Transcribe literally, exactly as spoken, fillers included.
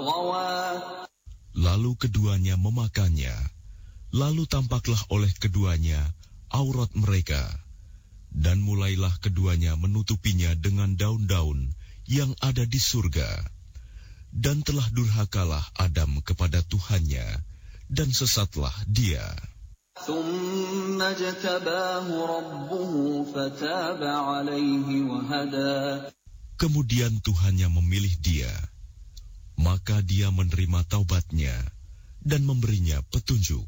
Lalu keduanya memakannya. Lalu tampaklah oleh keduanya aurat mereka. Dan mulailah keduanya menutupinya dengan daun-daun yang ada di surga. Dan telah durhakalah Adam kepada Tuhannya, dan sesatlah dia. Kemudian Tuhannya memilih dia, maka dia menerima taubatnya dan memberinya petunjuk.